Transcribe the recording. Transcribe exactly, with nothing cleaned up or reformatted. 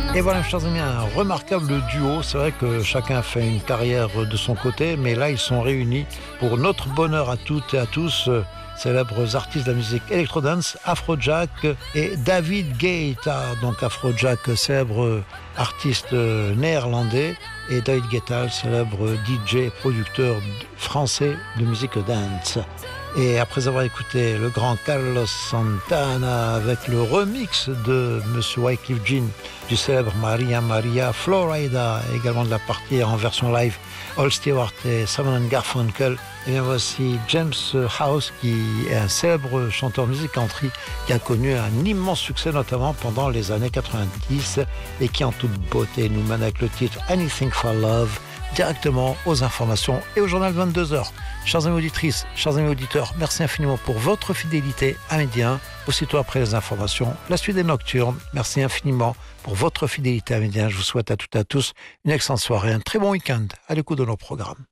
Et voilà, chers amis, un remarquable duo. C'est vrai que chacun fait une carrière de son côté, mais là, ils sont réunis pour notre bonheur à toutes et à tous. Célèbres artistes de la musique électro-dance, Afrojack et David Guetta. Donc Afrojack, célèbre artiste néerlandais, et David Guetta, célèbre D J, producteur français de musique dance. Et après avoir écouté le grand Carlos Santana avec le remix de Monsieur Wyclef Jean du célèbre Maria Maria Florida, également de la partie en version live All Stewart et Simon Garfunkel, et bien voici James House, qui est un célèbre chanteur de musique country qui a connu un immense succès notamment pendant les années quatre-vingt-dix et qui en toute beauté nous mène avec le titre Anything for Love directement aux informations et au journal vingt-deux heures. Chers amis auditrices, chers amis auditeurs, merci infiniment pour votre fidélité à Midi un. Aussitôt après les informations, la suite des Nocturnes. Merci infiniment pour votre fidélité à Midi un. Je vous souhaite à toutes et à tous une excellente soirée, un très bon week-end à l'écoute de nos programmes.